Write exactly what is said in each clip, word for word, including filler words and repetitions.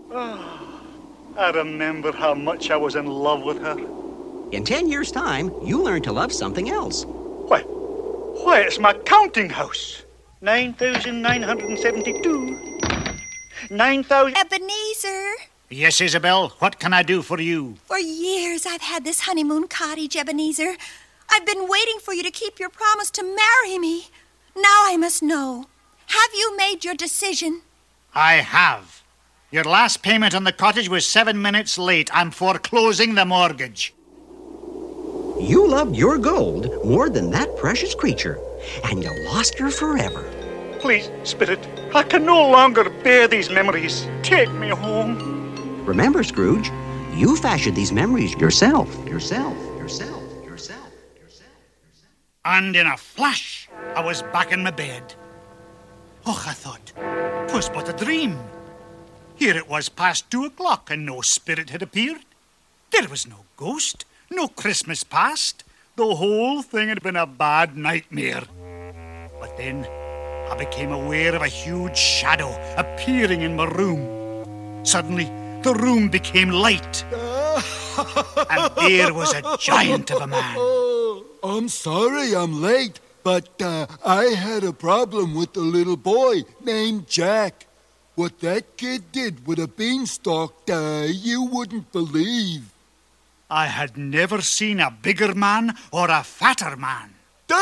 Oh, I remember how much I was in love with her. In ten years' time, you learn to love something else. Why, why, it's my counting house. nine thousand nine hundred seventy-two. nine thousand... Ebenezer. Yes, Isabel, what can I do for you? For years I've had this honeymoon cottage, Ebenezer. I've been waiting for you to keep your promise to marry me. Now I must know. Have you made your decision? I have. Your last payment on the cottage was seven minutes late. I'm foreclosing the mortgage. You loved your gold more than that precious creature, and you lost her forever. Please, Spirit, I can no longer bear these memories. Take me home. Remember, Scrooge, you fashioned these memories yourself, yourself, yourself, yourself, yourself, yourself. And in a flash, I was back in my bed. Och, I thought, 'twas but a dream. Here it was past two o'clock, and no spirit had appeared. There was no ghost, no Christmas past. The whole thing had been a bad nightmare. But then I became aware of a huge shadow appearing in my room. Suddenly, the room became light, and there was a giant of a man. I'm sorry I'm late, but uh, I had a problem with the little boy named Jack. What that kid did with a beanstalk, uh, you wouldn't believe. I had never seen a bigger man or a fatter man.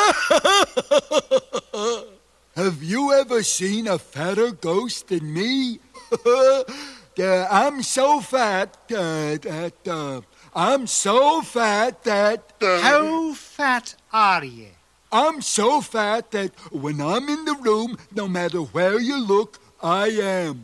Have you ever seen a fatter ghost than me? uh, I'm so fat uh, that uh, I'm so fat that uh, How fat are you? I'm so fat that when I'm in the room, no matter where you look, I am.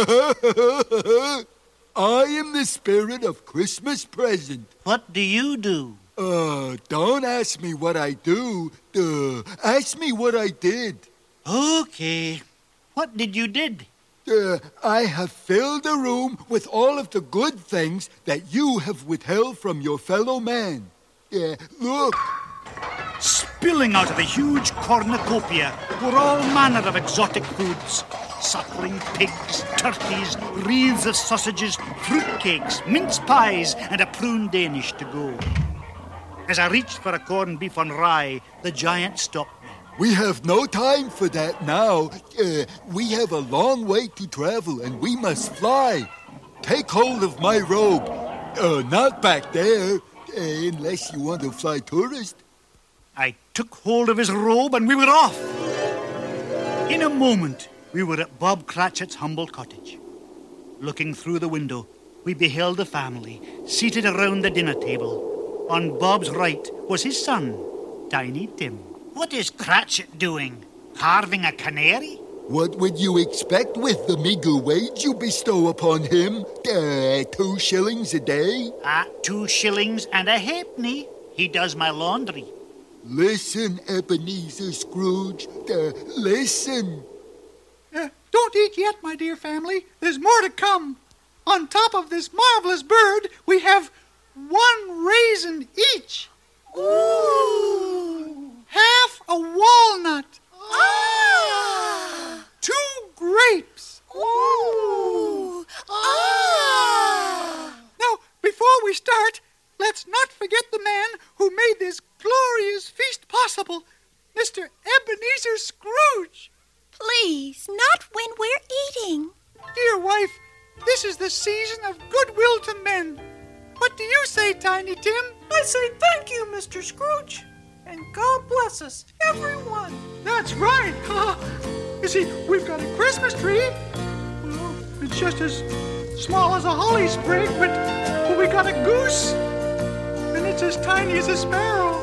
I am the spirit of Christmas present. What do you do? Uh, don't ask me what I do. Uh, ask me what I did. Okay. What did you did? Uh, I have filled the room with all of the good things that you have withheld from your fellow man. Uh, look. Spilling out of the huge cornucopia were all manner of exotic foods. Suckling pigs, turkeys, wreaths of sausages, fruitcakes, mince pies, and a prune Danish to go. As I reached for a corned beef on rye, the giant stopped me. We have no time for that now. Uh, we have a long way to travel, and we must fly. Take hold of my robe. Uh, not back there, uh, unless you want to fly tourist. I took hold of his robe, and we were off. In a moment, we were at Bob Cratchit's humble cottage. Looking through the window, we beheld the family seated around the dinner table. On Bob's right was his son, Tiny Tim. What is Cratchit doing? Carving a canary? What would you expect with the meager wage you bestow upon him? Uh, two shillings a day? At two shillings and a halfpenny, he does my laundry. Listen, Ebenezer Scrooge. Uh, listen. Uh, don't eat yet, my dear family. There's more to come. On top of this marvelous bird, we have one raisin each. Ooh! Half a walnut. Ah! Two grapes. Ooh! Ah! Now, before we start, let's not forget the man who made this glorious feast possible, Mister Ebenezer Scrooge. Please, not when we're eating. Dear wife, this is the season of goodwill to men. What do you say, Tiny Tim? I say thank you, Mister Scrooge. And God bless us, everyone. That's right. You see, we've got a Christmas tree. Well, it's just as small as a holly sprig, but, but we got a goose. And it's as tiny as a sparrow.